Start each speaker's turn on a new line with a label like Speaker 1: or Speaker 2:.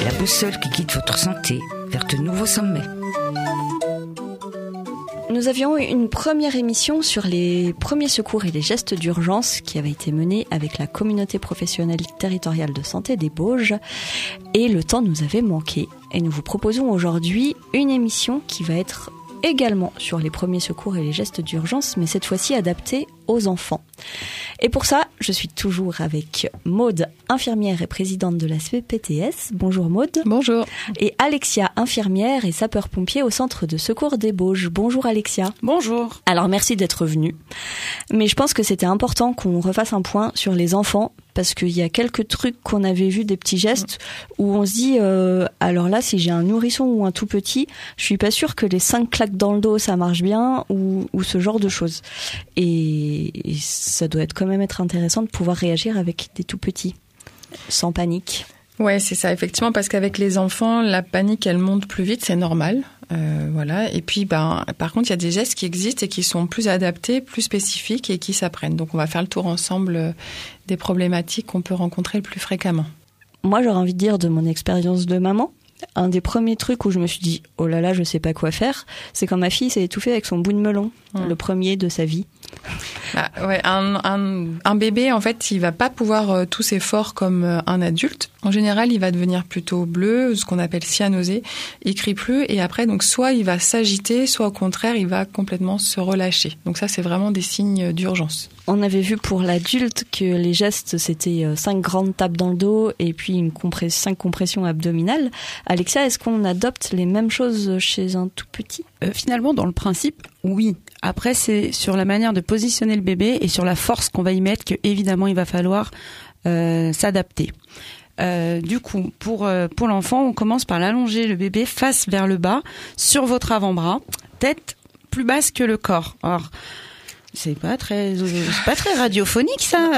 Speaker 1: la boussole qui guide votre santé vers de nouveaux sommets.
Speaker 2: Nous avions eu une première émission sur les premiers secours et les gestes d'urgence qui avait été menée avec la communauté professionnelle territoriale de santé des Bauges. Et le temps nous avait manqué. Et nous vous proposons aujourd'hui une émission qui va être également sur les premiers secours et les gestes d'urgence, mais cette fois-ci adaptée aux enfants. Et pour ça, je suis toujours avec Maude, infirmière et présidente de la CPTS. Bonjour Maude.
Speaker 3: Bonjour.
Speaker 2: Et Alexia, infirmière et sapeur-pompier au centre de secours des Bauges. Bonjour Alexia.
Speaker 3: Bonjour.
Speaker 2: Alors merci d'être venue. Mais je pense que c'était important qu'on refasse un point sur les enfants, parce qu'il y a quelques trucs qu'on avait vus, des petits gestes, où on se dit, alors là, si j'ai un nourrisson ou un tout petit, je suis pas sûre que les 5 claques dans le dos, ça marche bien, ou ce genre de choses. Et ça doit quand même être intéressant de pouvoir réagir avec des tout petits, sans panique.
Speaker 3: Ouais, c'est ça, effectivement, parce qu'avec les enfants, la panique, elle monte plus vite, c'est normal. Voilà. Et puis, par contre, il y a des gestes qui existent et qui sont plus adaptés, plus spécifiques et qui s'apprennent. Donc, on va faire le tour ensemble des problématiques qu'on peut rencontrer le plus fréquemment.
Speaker 2: Moi, j'aurais envie de dire de mon expérience de maman. Un des premiers trucs où je me suis dit « Oh là là, je sais pas quoi faire », c'est quand ma fille s'est étouffée avec son bout de melon, le premier de sa vie.
Speaker 3: Ouais, un bébé, en fait, il va pas pouvoir tousser fort comme un adulte. En général, il va devenir plutôt bleu, ce qu'on appelle cyanosé. Il crie plus et après, donc, soit il va s'agiter, soit au contraire, il va complètement se relâcher. Donc ça, c'est vraiment des signes d'urgence.
Speaker 2: On avait vu pour l'adulte que les gestes, c'était 5 grandes tapes dans le dos et puis 5 compressions abdominales. Alexia, est-ce qu'on adopte les mêmes choses chez un tout petit ?
Speaker 4: Finalement, dans le principe, oui. Après, c'est sur la manière de positionner le bébé et sur la force qu'on va y mettre que, évidemment, il va falloir s'adapter. Du coup, pour l'enfant, on commence par l'allonger le bébé face vers le bas sur votre avant-bras, tête plus basse que le corps. Alors, c'est pas très radiophonique, ça.